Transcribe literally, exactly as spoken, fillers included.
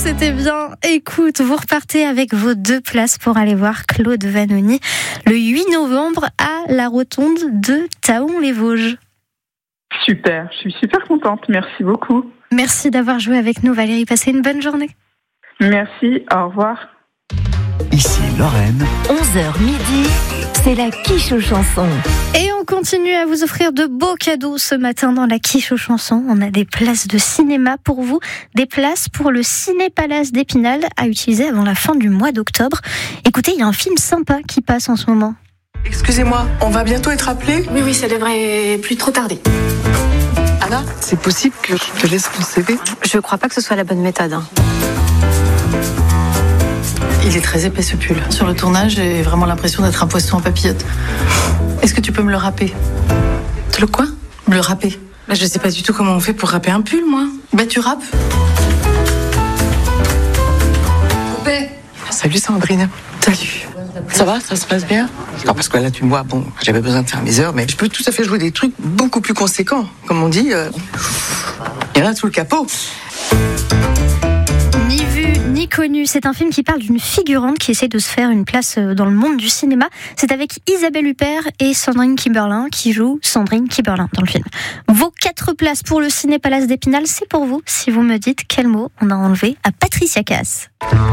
c'était bien. Écoute, vous repartez avec vos deux places pour aller voir Claude Vanoni le huit novembre à la Rotonde de Thaon-les-Vosges. Super, je suis super contente. Merci beaucoup. Merci d'avoir joué avec nous, Valérie. Passez une bonne journée. Merci, au revoir. Ici Lorraine. onze heures midi, c'est la quiche aux chansons. Et on continue à vous offrir de beaux cadeaux ce matin dans la quiche aux chansons. On a des places de cinéma pour vous, des places pour le Ciné Palace d'Épinal à utiliser avant la fin du mois d'octobre. Écoutez, il y a un film sympa qui passe en ce moment. Excusez-moi, on va bientôt être appelé ? Oui, oui, ça devrait plus trop tarder. Anna, c'est possible que je te laisse mon C V ? Je crois pas que ce soit la bonne méthode. Hein. Il est très épais ce pull. Sur le tournage, j'ai vraiment l'impression d'être un poisson en papillote. Est-ce que tu peux me le râper ? Le quoi ? Me le râper. Bah, je sais pas du tout comment on fait pour râper un pull, moi. Bah tu râpes. Coupé. Salut Sandrine. Salut. Ça va, ça se passe bien ? Non, parce que là, tu me vois, bon, j'avais besoin de faire mes heures, mais je peux tout à fait jouer des trucs beaucoup plus conséquents. Comme on dit, euh... il y en a sous le capot. Ni vu, ni connu. C'est un film qui parle d'une figurante qui essaie de se faire une place dans le monde du cinéma. C'est avec Isabelle Huppert et Sandrine Kiberlin qui jouent Sandrine Kiberlin dans le film. Vos quatre places pour le Ciné Palace d'Épinal, c'est pour vous si vous me dites quel mot on a enlevé à Patricia Cass.